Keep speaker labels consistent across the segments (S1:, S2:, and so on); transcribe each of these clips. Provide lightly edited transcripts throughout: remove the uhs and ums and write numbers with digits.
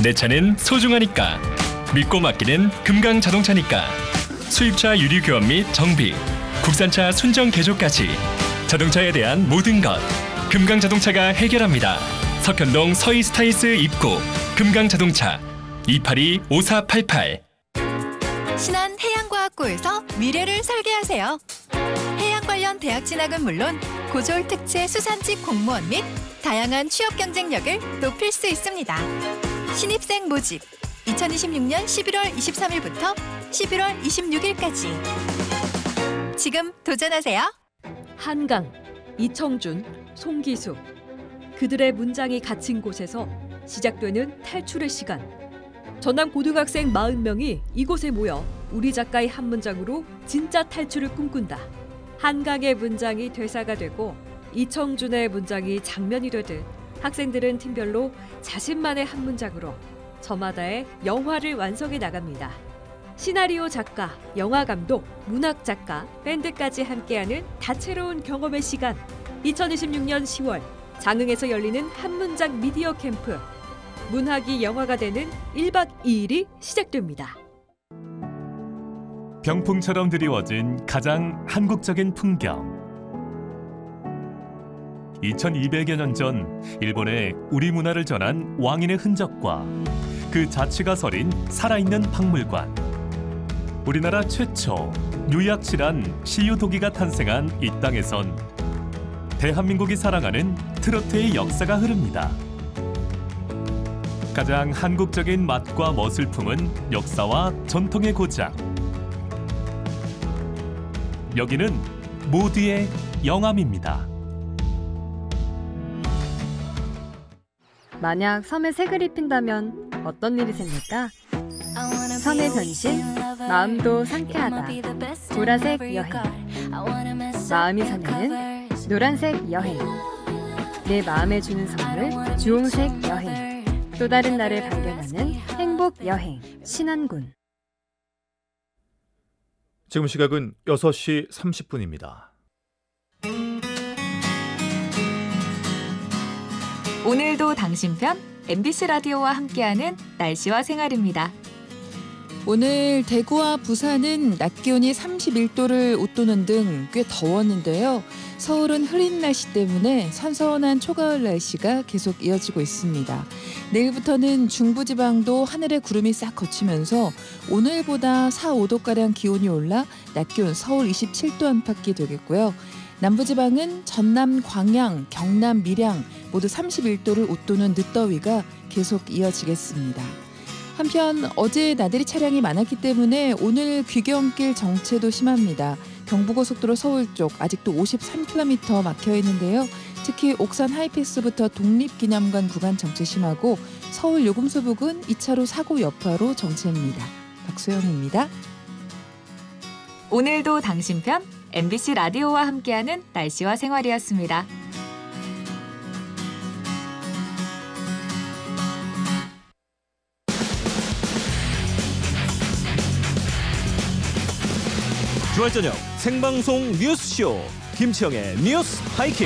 S1: 내 차는 소중하니까. 믿고 맡기는 금강자동차니까. 수입차 유리 교환 및 정비, 국산차 순정 개조까지 자동차에 대한 모든 것 금강자동차가 해결합니다. 서편동 서이스타일스 입구 금강자동차 282-5488.
S2: 신한해양과학고에서 미래를 설계하세요. 해양 관련 대학 진학은 물론 고졸 특채 수산직 공무원 및 다양한 취업 경쟁력을 높일 수 있습니다. 신입생 모집 2026년 11월 23일부터 11월 26일까지 지금 도전하세요.
S3: 한강, 이청준, 송기수 그들의 문장이 갇힌 곳에서 시작되는 탈출의 시간. 전남 고등학생 40명이 이곳에 모여 우리 작가의 한 문장으로 진짜 탈출을 꿈꾼다. 한강의 문장이 대사가 되고 이청준의 문장이 장면이 되듯 학생들은 팀별로 자신만의 한 문장으로 저마다의 영화를 완성해 나갑니다. 시나리오 작가, 영화 감독, 문학 작가, 밴드까지 함께하는 다채로운 경험의 시간. 2026년 10월 장흥에서 열리는 한 문장 미디어 캠프. 문학이 영화가 되는 1박 2일이 시작됩니다.
S4: 병풍처럼 드리워진 가장 한국적인 풍경. 2200여 년 전 일본에 우리 문화를 전한 왕인의 흔적과 그 자취가 서린 살아있는 박물관. 우리나라 최초 유약실한 시유도기가 탄생한 이 땅에선 대한민국이 사랑하는 트로트의 역사가 흐릅니다. 가장 한국적인 맛과 멋을 품은 역사와 전통의 고장. 여기는 모두의 영암입니다.
S5: 만약 섬에 색을 입힌다면 어떤 일이 생길까? 섬의 변신, 마음도 상쾌하다. 보라색 여행. 마음이 설레는 노란색 여행. 내 마음에 주는 선물, 주홍색 여행. 또 다른 나를 발견하는 행복 여행, 신안군.
S6: 지금 시각은 6시 30분입니다.
S7: 오늘도 당신 편 MBC 라디오와 함께하는 날씨와 생활입니다.
S8: 오늘 대구와 부산은 낮 기온이 31도를 웃도는 등 꽤 더웠는데요. 서울은 흐린 날씨 때문에 선선한 초가을 날씨가 계속 이어지고 있습니다. 내일부터는 중부지방도 하늘에 구름이 싹 걷히면서 오늘보다 4, 5도가량 기온이 올라 낮 기온 서울 27도 안팎이 되겠고요. 남부지방은 전남, 광양, 경남, 밀양 모두 31도를 웃도는 늦더위가 계속 이어지겠습니다. 한편 어제 나들이 차량이 많았기 때문에 오늘 귀경길 정체도 심합니다. 경부고속도로 서울 쪽 아직도 53km 막혀 있는데요. 특히 옥산 하이패스부터 독립기념관 구간 정체 심하고 서울 요금소 부근 2차로 사고 여파로 정체입니다. 박소영입니다.
S7: 오늘도 당신 편 MBC 라디오와 함께하는 날씨와 생활이었습니다.
S9: 주말 저녁 생방송 뉴스쇼 김치영의 뉴스 하이킥.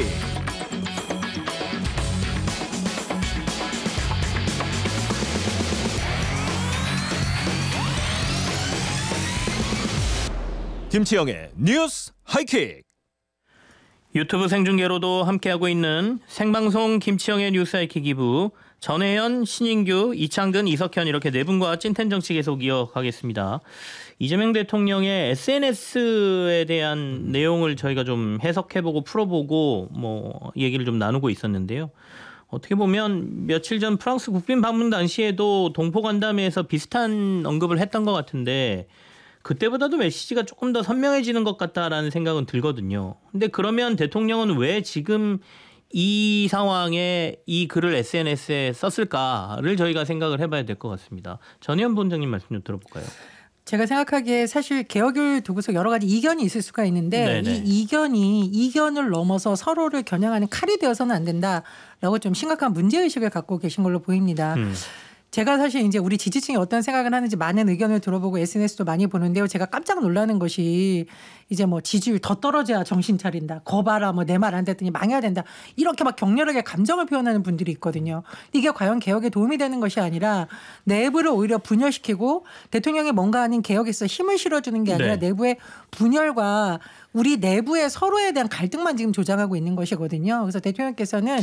S9: 김치영의 뉴스 하이킥.
S10: 유튜브 생중계로도 함께하고 있는 생방송 김치영의 뉴스 하이킥 2부, 전혜연, 신인규, 이창근, 이석현 이렇게 네 분과 찐텐 정치 계속 이어가겠습니다. 이재명 대통령의 SNS에 대한 내용을 저희가 좀 해석해보고 풀어보고 얘기를 좀 나누고 있었는데요. 어떻게 보면 며칠 전 프랑스 국빈 방문 당시에도 동포간담회에서 비슷한 언급을 했던 것 같은데 그때보다도 메시지가 조금 더 선명해지는 것 같다라는 생각은 들거든요. 근데 그러면 대통령은 왜 지금 이 상황에 이 글을 SNS에 썼을까를 저희가 생각을 해봐야 될 것 같습니다. 전혜연 본장님 말씀 좀 들어볼까요?
S11: 제가 생각하기에 사실 개혁을 두고서 여러 가지 이견이 있을 수가 있는데
S10: 네네.
S11: 이 이견을 넘어서 서로를 겨냥하는 칼이 되어서는 안 된다라고 좀 심각한 문제의식을 갖고 계신 걸로 보입니다. 제가 사실 이제 우리 지지층이 어떤 생각을 하는지 많은 의견을 들어보고 SNS도 많이 보는데요. 제가 깜짝 놀라는 것이 이제 뭐 지지율 더 떨어져야 정신 차린다. 거 봐라 뭐 내 말 안 듣더니 망해야 된다. 이렇게 막 격렬하게 감정을 표현하는 분들이 있거든요. 이게 과연 개혁에 도움이 되는 것이 아니라 내부를 오히려 분열시키고 대통령이 뭔가 하는 개혁에 있어 힘을 실어주는 게 아니라 내부의 분열과 우리 내부의 서로에 대한 갈등만 지금 조장하고 있는 것이거든요. 그래서 대통령께서는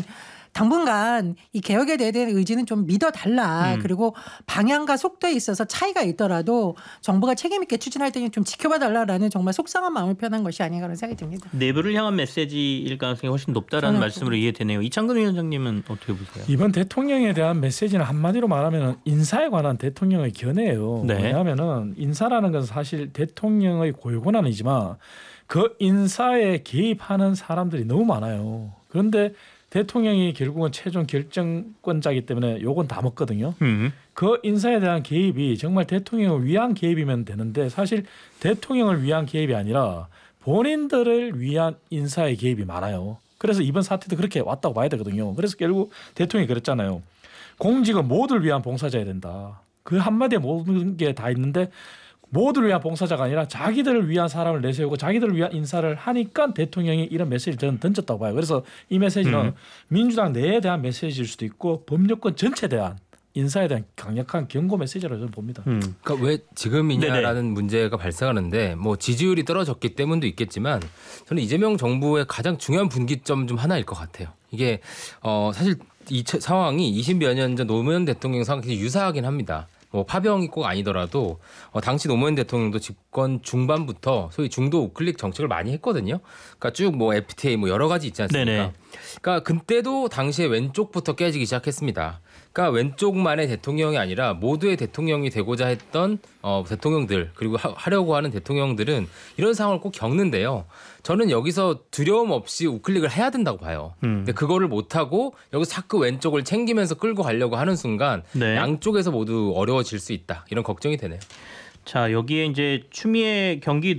S11: 당분간 이 개혁에 대한 의지는 좀 믿어달라. 그리고 방향과 속도에 있어서 차이가 있더라도 정부가 책임 있게 추진할 때는 좀 지켜봐달라라는 정말 속상한 마음을 표현한 것이 아닌가 그런 생각이 듭니다.
S10: 내부를 향한 메시지일 가능성이 훨씬 높다라는 말씀으로 이해되네요. 이창근 위원장님은 어떻게 보세요?
S12: 이번 대통령에 대한 메시지는 한마디로 말하면 인사에 관한 대통령의 견해예요. 왜냐하면 인사라는 것은 사실 대통령의 고유권한이지만 그 인사에 개입하는 사람들이 너무 많아요. 그런데 대통령이 결국은 최종 결정권자이기 때문에 요건 다 먹거든요. 그 인사에 대한 개입이 정말 대통령을 위한 개입이면 되는데 사실 대통령을 위한 개입이 아니라 본인들을 위한 인사의 개입이 많아요. 그래서 이번 사태도 그렇게 왔다고 봐야 되거든요. 그래서 결국 대통령이 그랬잖아요. 공직은 모두를 위한 봉사자야 된다. 그 한마디에 모든 게 다 있는데 모두를 위한 봉사자가 아니라 자기들을 위한 사람을 내세우고 자기들을 위한 인사를 하니까 대통령이 이런 메시지를 저는 던졌다고 봐요. 그래서 이 메시지는 민주당 내에 대한 메시지일 수도 있고 법률권 전체에 대한 인사에 대한 강력한 경고 메시지라고 저는 봅니다.
S13: 그러니까 왜 지금이냐라는 문제가 발생하는데 뭐 지지율이 떨어졌기 때문도 있겠지만 저는 이재명 정부의 가장 중요한 분기점 중 하나일 것 같아요. 이게 사실 이 상황이 20여 년 전 노무현 대통령 상황이 유사하긴 합니다. 뭐 파병이 꼭 아니더라도 당시 노무현 대통령도 집권 중반부터 소위 중도 우클릭 정책을 많이 했거든요. 그러니까 쭉 뭐 FTA 뭐 여러 가지 있지 않습니까? 그러니까 그때도 당시에 왼쪽부터 깨지기 시작했습니다. 그러니까 왼쪽만의 대통령이 아니라 모두의 대통령이 되고자 했던 대통령들 그리고 하려고 하는 대통령들은 이런 상황을 꼭 겪는데요. 저는 여기서 두려움 없이 우클릭을 해야 된다고 봐요. 근데 그거를 못하고 여기서 자꾸 왼쪽을 챙기면서 끌고 가려고 하는 순간 양쪽에서 모두 어려워질 수 있다. 이런 걱정이 되네요.
S10: 자, 여기에 이제 추미애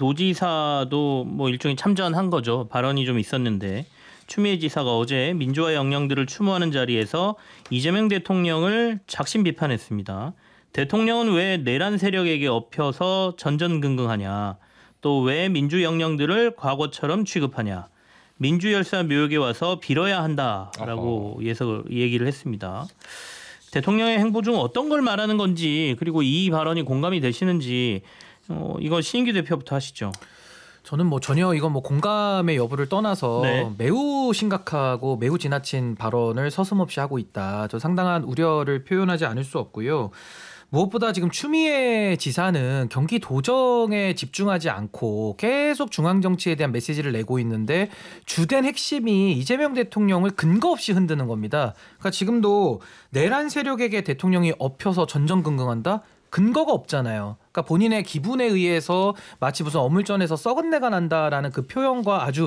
S10: 경기도지사도 뭐 일종의 참전한 거죠. 발언이 좀 있었는데 추미애 지사가 어제 민주화 영령들을 추모하는 자리에서 이재명 대통령을 작심 비판했습니다. 대통령은 왜 내란 세력에게 엎혀서 전전긍긍하냐. 또 왜 민주 영령들을 과거처럼 취급하냐. 민주열사 묘역에 와서 빌어야 한다라고 얘기를 했습니다. 대통령의 행보 중 어떤 걸 말하는 건지 그리고 이 발언이 공감이 되시는지 이건 신인규 대표부터 하시죠.
S14: 저는 뭐 전혀 이건 뭐 공감의 여부를 떠나서 매우 심각하고 매우 지나친 발언을 서슴없이 하고 있다. 저 상당한 우려를 표현하지 않을 수 없고요. 무엇보다 지금 추미애 지사는 경기도정에 집중하지 않고 계속 중앙정치에 대한 메시지를 내고 있는데 주된 핵심이 이재명 대통령을 근거 없이 흔드는 겁니다. 그러니까 지금도 내란 세력에게 대통령이 엎혀서 전전긍긍한다? 근거가 없잖아요. 그러니까 본인의 기분에 의해서 마치 무슨 어물전에서 썩은 내가 난다라는 그 표현과 아주